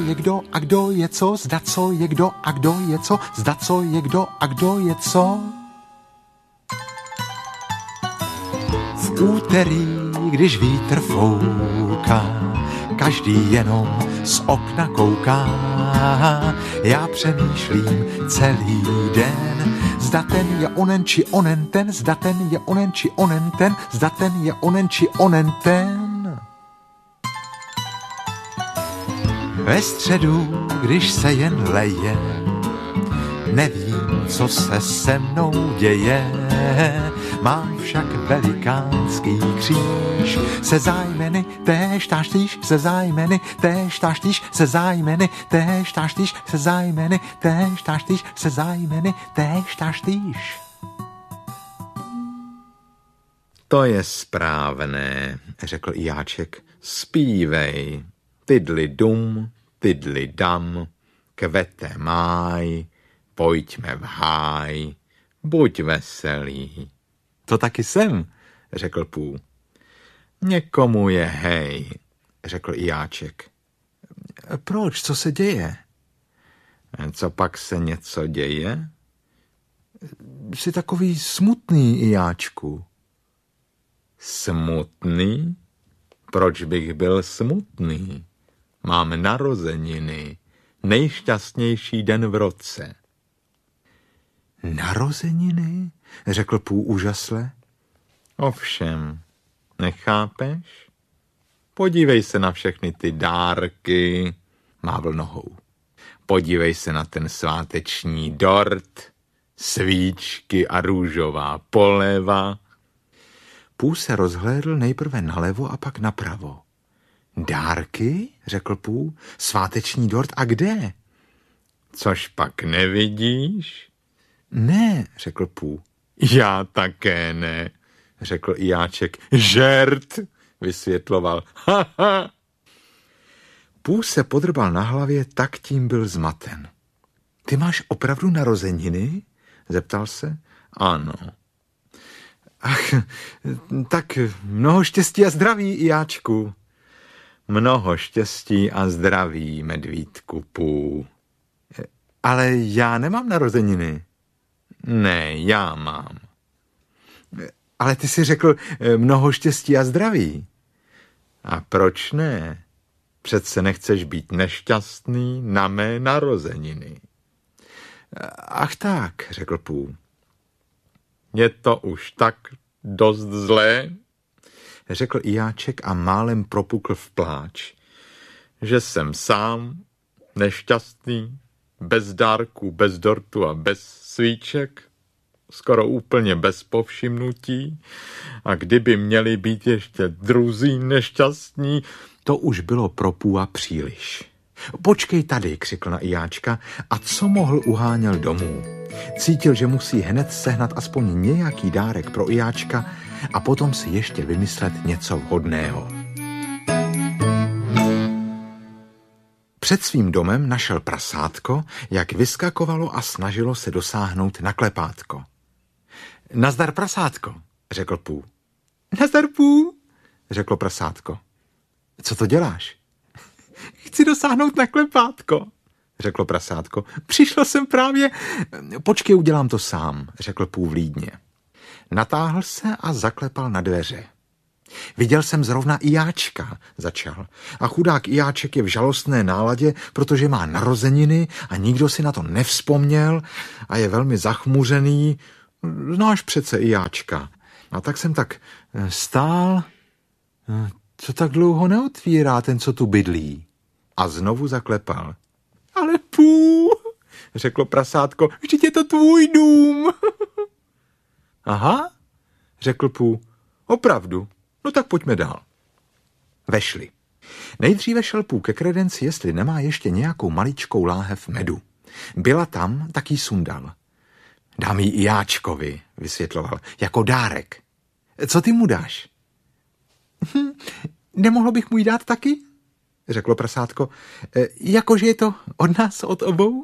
je kdo a kdo je co, zda co je kdo a kdo je co, zda co je kdo a kdo je co. V úterý, když vítr fouká, každý jenom z okna kouká. Já přemýšlím celý den, zda ten je onen či onen ten, zda ten je onen či onen ten, zda ten je onen či onen ten. Ve středu, když se jen leje, nevím, co se mnou děje. Mám však velikánský kříž se zájmeny též táštýž, se zájmeny též táštýž, se zájmeny též táštýž, se zájmeny též táštýž, se zájmeny též táštýž. To je správné, řekl Jáček. Zpívej. Tydli dum, tydli dam, kvete máj, pojďme v háj, buď veselý. To taky jsem, řekl Pů. Někomu je hej, řekl Jáček. Proč, co se děje? Co pak se něco děje? Jsi takový smutný, Jáčku. Smutný? Proč bych byl smutný? Mám narozeniny, nejšťastnější den v roce. Narozeniny? Řekl Pů úžasle. Ovšem, nechápeš? Podívej se na všechny ty dárky, mávl nohou. Podívej se na ten sváteční dort, svíčky a růžová poleva. Pů se rozhlédl nejprve nalevo a pak napravo. Dárky? Řekl Pů. Sváteční dort a kde? Což pak nevidíš? Ne, řekl Pů. Já také ne, řekl Jáček. Žert, vysvětloval. Ha. Pů se podrbal na hlavě, tak tím byl zmaten. Ty máš opravdu narozeniny? Zeptal se. Ano. Ach, tak mnoho štěstí a zdraví, Jáčku. Mnoho štěstí a zdraví, medvídku Pů. Ale já nemám narozeniny. Ne, já mám. Ale ty jsi řekl mnoho štěstí a zdraví. A proč ne? Přece nechceš být nešťastný na mé narozeniny. Ach tak, řekl Pů. Je to už tak dost zlé, řekl Jáček a málem propukl v pláč. Že jsem sám, nešťastný, bez dárků, bez dortu a bez svíček, skoro úplně bez povšimnutí, a kdyby měli být ještě druzí nešťastní, to už bylo pro Půa příliš. Počkej tady, křikl na Jáčka a co mohl uháněl domů. Cítil, že musí hned sehnat aspoň nějaký dárek pro Jáčka a potom si ještě vymyslet něco vhodného. Před svým domem našel prasátko, jak vyskakovalo a snažilo se dosáhnout na klepátko. Nazdar, prasátko, řekl Pů. Nazdar, Pů, řeklo prasátko. Co to děláš? Chci dosáhnout na klepátko, řeklo prasátko. Přišla jsem právě... Počkej, udělám to sám, řekl Pů vlídně. Natáhl se a zaklepal na dveře. Viděl jsem zrovna i Jáčka, začal. A chudák Jáček je v žalostné náladě, protože má narozeniny a nikdo si na to nevzpomněl a je velmi zachmuřený. Znáš přece i Jáčka. A tak jsem tak stál. Co tak dlouho neotvírá ten, co tu bydlí? A znovu zaklepal. Ale Pů, řeklo prasátko, vždyť je to tvůj dům. Aha, řekl Pů, opravdu. No tak pojďme dál. Vešli. Nejdříve šel Pů ke kredenci, jestli nemá ještě nějakou maličkou láhev medu. Byla tam, tak jí sundal. Dám jí i Jáčkovi, vysvětloval, jako dárek. Co ty mu dáš? Nemohlo bych mu jí dát taky? Řeklo prasátko. Jakože je to od nás, od obou?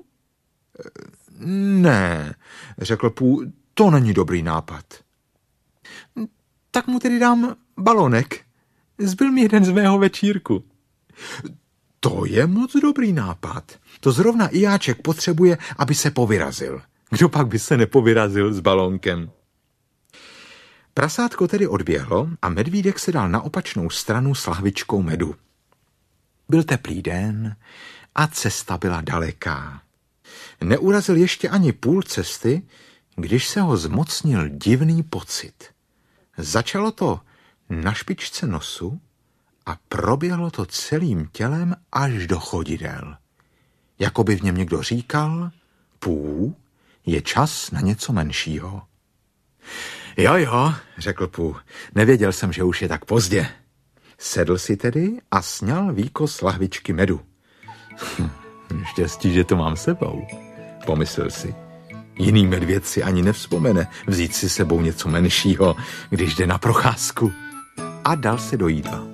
Ne, řekl Pů, to není dobrý nápad. Tak mu tedy dám balonek. Zbyl mi jeden z mého večírku. To je moc dobrý nápad. To zrovna Ijáček potřebuje, aby se povyrazil. Kdo pak by se nepovyrazil s balónkem? Prasátko tedy odběhlo a medvídek se dal na opačnou stranu s lahvičkou medu. Byl teplý den a cesta byla daleká. Neurazil ještě ani půl cesty, když se ho zmocnil divný pocit. Začalo to na špičce nosu a proběhlo to celým tělem až do chodidel. Jako by v něm někdo říkal, Pů, je čas na něco menšího. Jo, řekl Pů, nevěděl jsem, že už je tak pozdě. Sedl si tedy a sňal víko z lahvičky medu. Štěstí, že to mám sebou, pomyslel si. Jiný medvěd si ani nevzpomene vzít si sebou něco menšího, když jde na procházku. A dal se do jídla.